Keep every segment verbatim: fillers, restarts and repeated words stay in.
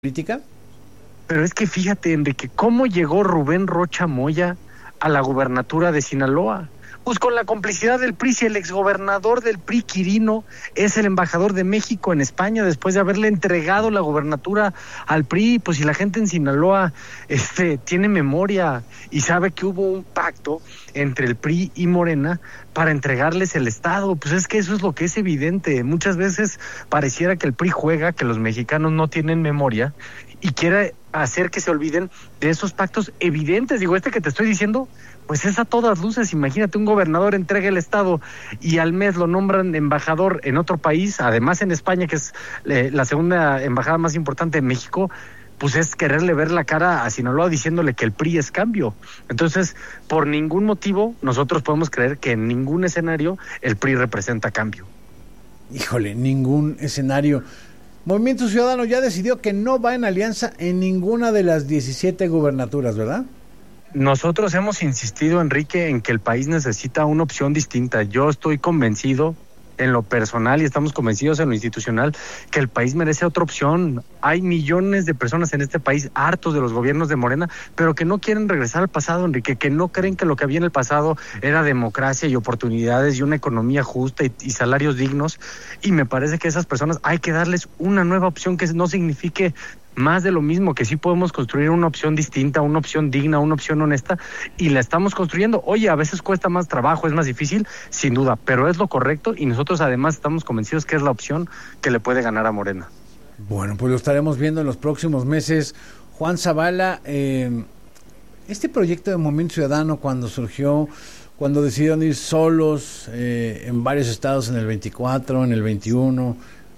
política? Pero es que fíjate, Enrique, ¿cómo llegó Rubén Rocha Moya a la gubernatura de Sinaloa? Pues con la complicidad del P R I, si el exgobernador del P R I, Quirino, es el embajador de México en España después de haberle entregado la gubernatura al P R I, pues si la gente en Sinaloa este, tiene memoria y sabe que hubo un pacto entre el P R I y Morena para entregarles el Estado, pues es que eso es lo que es evidente. Muchas veces pareciera que el P R I juega, que los mexicanos no tienen memoria y quiere hacer que se olviden de esos pactos evidentes. Digo, este que te estoy diciendo, pues es a todas luces. Imagínate, un gobernador entrega el Estado y al mes lo nombran embajador en otro país, además en España, que es eh, la segunda embajada más importante de México. Pues es quererle ver la cara a Sinaloa diciéndole que el P R I es cambio. Entonces, por ningún motivo, nosotros podemos creer que en ningún escenario el P R I representa cambio. Híjole, ningún escenario. Movimiento Ciudadano ya decidió que no va en alianza en ninguna de las diecisiete gubernaturas, ¿verdad? Nosotros hemos insistido, Enrique, en que el país necesita una opción distinta. Yo estoy convencido en lo personal y estamos convencidos en lo institucional que el país merece otra opción. Hay millones de personas en este país hartos de los gobiernos de Morena, pero que no quieren regresar al pasado, Enrique, que no creen que lo que había en el pasado era democracia y oportunidades y una economía justa y, y salarios dignos, y me parece que a esas personas hay que darles una nueva opción que no signifique más de lo mismo, que sí podemos construir una opción distinta, una opción digna, una opción honesta, y la estamos construyendo. Oye, a veces cuesta más trabajo, es más difícil, sin duda, pero es lo correcto y nosotros además estamos convencidos que es la opción que le puede ganar a Morena. Bueno, pues lo estaremos viendo en los próximos meses. Juan Zavala, eh, este proyecto de Movimiento Ciudadano, cuando surgió, cuando decidieron ir solos eh, en varios estados en el veinticuatro, en el veintiuno,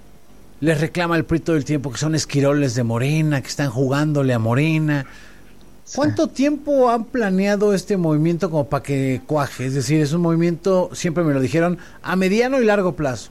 les reclama el P R I todo el tiempo que son esquiroles de Morena, que están jugándole a Morena. ¿Cuánto sí. tiempo han planeado este movimiento como para que cuaje? Es decir, es un movimiento, siempre me lo dijeron, a mediano y largo plazo.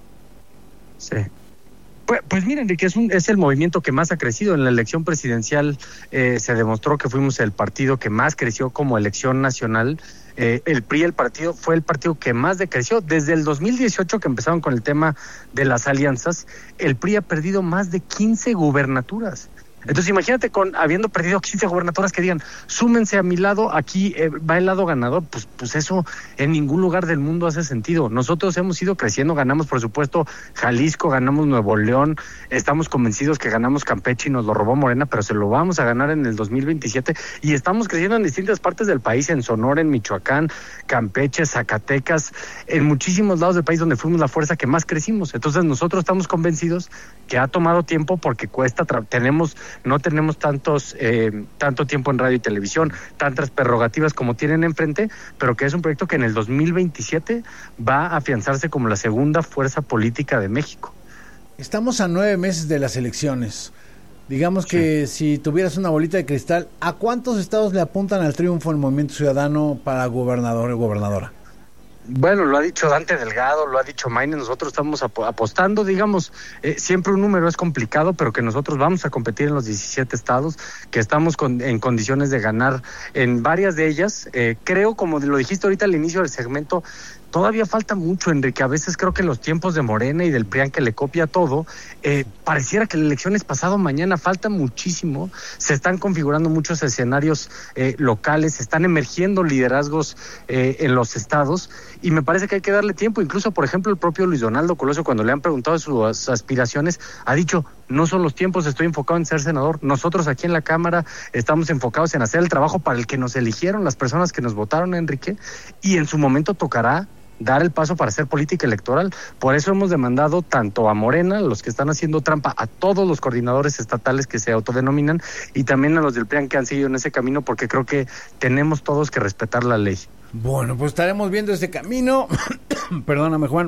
Sí. Pues, pues miren, Enrique, es, un, es el movimiento que más ha crecido. En la elección presidencial eh, se demostró que fuimos el partido que más creció como elección nacional. Eh, el P R I, el partido, fue el partido que más decreció. Desde el dos mil dieciocho, que empezaron con el tema de las alianzas, el P R I ha perdido más de quince gubernaturas. Entonces imagínate, con habiendo perdido quince gubernaturas, que digan, súmense a mi lado, aquí eh, va el lado ganador. Pues, pues eso en ningún lugar del mundo hace sentido. Nosotros hemos ido creciendo, ganamos por supuesto Jalisco, ganamos Nuevo León, estamos convencidos que ganamos Campeche y nos lo robó Morena, pero se lo vamos a ganar en el dos mil veintisiete, y estamos creciendo en distintas partes del país, en Sonora, en Michoacán, Campeche, Zacatecas, en muchísimos lados del país donde fuimos la fuerza que más crecimos. Entonces nosotros estamos convencidos que ha tomado tiempo porque cuesta, tra- tenemos no tenemos tantos eh, tanto tiempo en radio y televisión, tantas prerrogativas como tienen enfrente, pero que es un proyecto que en el dos mil veintisiete va a afianzarse como la segunda fuerza política de México. Estamos a nueve meses de las elecciones. Digamos que sí. Si tuvieras una bolita de cristal, ¿a cuántos estados le apuntan al triunfo el Movimiento Ciudadano para gobernador o gobernadora? Bueno, lo ha dicho Dante Delgado, lo ha dicho Maine, nosotros estamos ap- apostando, digamos, eh, siempre un número es complicado, pero que nosotros vamos a competir en los diecisiete estados, que estamos con, en condiciones de ganar en varias de ellas. Eh, creo, como lo dijiste ahorita al inicio del segmento, todavía falta mucho, Enrique. A veces creo que en los tiempos de Morena y del P R I A N, que le copia todo, eh, pareciera que la elección es pasado mañana, falta muchísimo. Se están configurando muchos escenarios eh, locales, se están emergiendo liderazgos eh, en los estados, y me parece que hay que darle tiempo. Incluso, por ejemplo, el propio Luis Donaldo Colosio, cuando le han preguntado sus aspiraciones, ha dicho, no son los tiempos, estoy enfocado en ser senador. Nosotros aquí en la Cámara estamos enfocados en hacer el trabajo para el que nos eligieron, las personas que nos votaron, Enrique, y en su momento tocará dar el paso para hacer política electoral. Por eso hemos demandado tanto a Morena, los que están haciendo trampa, a todos los coordinadores estatales que se autodenominan, y también a los del P R I A N que han seguido en ese camino, porque creo que tenemos todos que respetar la ley. Bueno, pues estaremos viendo este camino. Perdóname, Juan.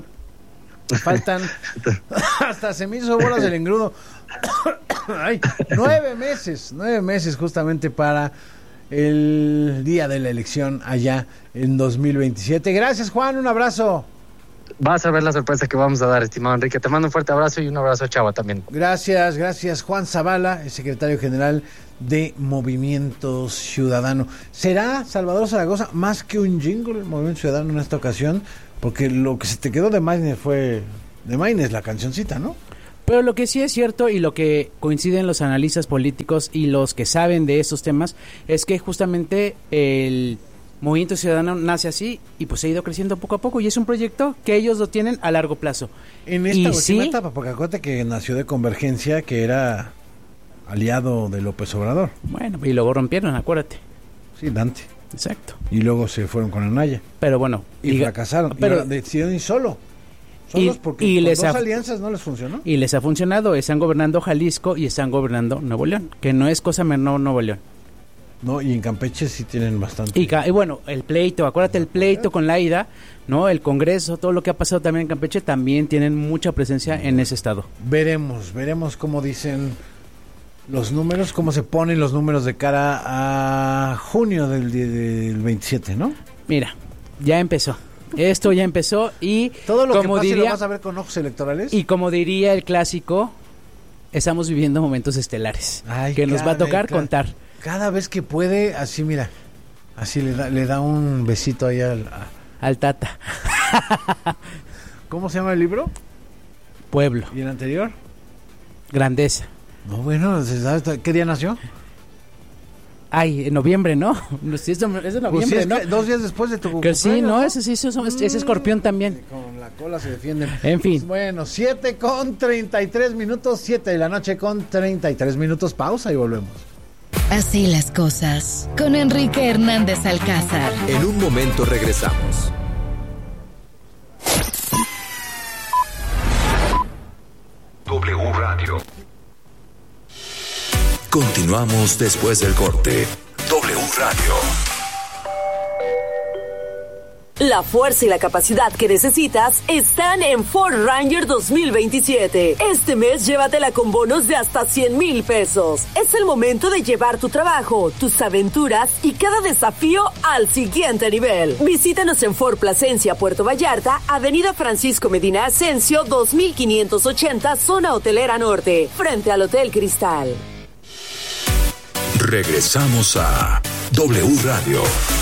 Faltan hasta se me hizo bolas el engrudo. Ay, nueve meses, nueve meses justamente para el día de la elección allá en dos mil veintisiete. Gracias, Juan, un abrazo. Vas a ver la sorpresa que vamos a dar, estimado Enrique. Te mando un fuerte abrazo y un abrazo a Chava también. Gracias, gracias. Juan Zavala, el secretario general de Movimiento Ciudadano. ¿Será, Salvador Zaragoza, más que un jingle el Movimiento Ciudadano en esta ocasión? Porque lo que se te quedó de Maines fue... De Maines la cancioncita, ¿no? Pero lo que sí es cierto y lo que coinciden los analistas políticos y los que saben de estos temas es que justamente el Movimiento Ciudadano nace así y pues ha ido creciendo poco a poco y es un proyecto que ellos lo tienen a largo plazo. En esta y última sí, etapa, porque acuérdate que nació de Convergencia, que era aliado de López Obrador. Bueno, y luego rompieron, acuérdate. Sí, Dante. Exacto. Y luego se fueron con Anaya. Pero bueno. Y diga, fracasaron. Pero y ahora decidieron ir solo. Solos y, porque y con les dos ha, alianzas no les funcionó. Y les ha funcionado. Están gobernando Jalisco y están gobernando Nuevo León. Que no es cosa menor Nuevo León. No, y en Campeche sí tienen bastante. Y, y bueno, el pleito, acuérdate el pleito con Laida, ¿no? El Congreso, todo lo que ha pasado también en Campeche, también tienen mucha presencia en ese estado. Veremos, veremos cómo dicen los números, cómo se ponen los números de cara a junio del, del veintisiete, ¿no? Mira, ya empezó. Esto ya empezó y todo lo como que pase diría, lo vas a ver con ojos electorales. Y como diría el clásico, estamos viviendo momentos estelares. Ay, que nos va a tocar cada, contar. Cada vez que puede, así mira, así le da, le da un besito ahí al, a... al Tata. ¿Cómo se llama el libro? Pueblo. ¿Y el anterior? Grandeza. No, bueno, ¿qué día nació? Ay, en noviembre, ¿no? Es de, es de noviembre, pues sí, es ¿no? Dos días después de tu cumpleaños. Que sí, no, ese sí, ese, ese, ese escorpión también. Con la cola se defienden. En fin. Bueno, siete con treinta y tres minutos, siete de la noche con treinta y tres minutos, pausa y volvemos. Así las cosas, con Enrique Hernández Alcázar. En un momento regresamos. W Radio. Continuamos después del corte. W Radio. La fuerza y la capacidad que necesitas están en Ford Ranger dos mil veintisiete. Este mes llévatela con bonos de hasta cien mil pesos. Es el momento de llevar tu trabajo, tus aventuras y cada desafío al siguiente nivel. Visítanos en Ford Plasencia, Puerto Vallarta, Avenida Francisco Medina Ascencio, dos mil quinientos ochenta, Zona Hotelera Norte, frente al Hotel Cristal. Regresamos a W Radio.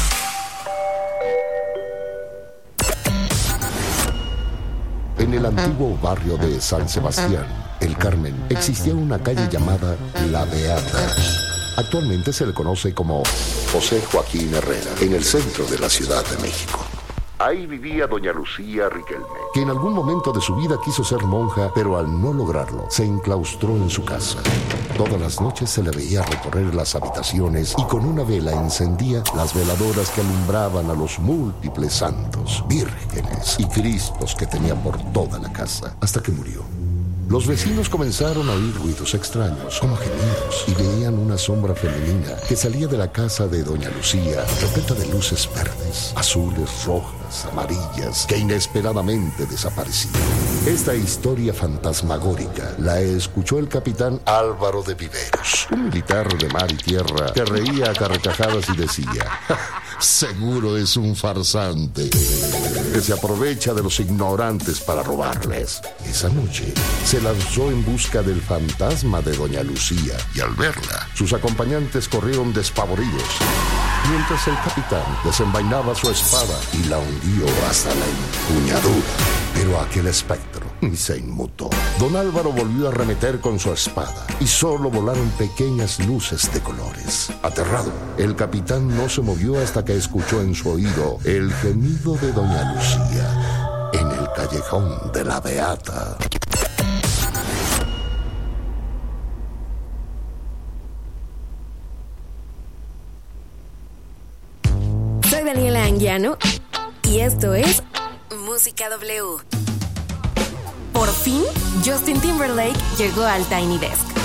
En el antiguo barrio de San Sebastián, El Carmen, existía una calle llamada La Beata. Actualmente se le conoce como José Joaquín Herrera, en el centro de la Ciudad de México. Ahí vivía doña Lucía Riquelme, que en algún momento de su vida quiso ser monja, pero al no lograrlo, se enclaustró en su casa. Todas las noches se le veía recorrer las habitaciones y con una vela encendía las veladoras que alumbraban a los múltiples santos, vírgenes y cristos que tenía por toda la casa, hasta que murió. Los vecinos comenzaron a oír ruidos extraños, como gemidos, y veían una sombra femenina que salía de la casa de doña Lucía, repleta de luces verdes, azules, rojas, amarillas, que inesperadamente desaparecían. Esta historia fantasmagórica la escuchó el capitán Álvaro de Viveros, un militar de mar y tierra que reía a carcajadas y decía: seguro es un farsante que se aprovecha de los ignorantes para robarles. Esa noche se lanzó en busca del fantasma de doña Lucía y al verla, sus acompañantes corrieron despavoridos, mientras el capitán desenvainaba su espada y la hundió hasta la empuñadura. Pero aquel espectro ni se inmutó. Don Álvaro volvió a arremeter con su espada y solo volaron pequeñas luces de colores. Aterrado, el capitán no se movió hasta que escuchó en su oído el gemido de doña Lucía en el callejón de la Beata. Soy Daniela Anguiano y esto es Música W. Por fin, Justin Timberlake llegó al Tiny Desk.